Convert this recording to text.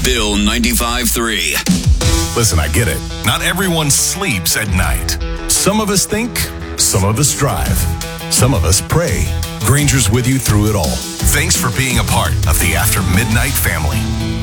Bill 95.3. Listen, I get it. Not everyone sleeps at night. Some of us think, some of us drive, some of us pray. Granger's with you through it all. Thanks for being a part of the After Midnight family.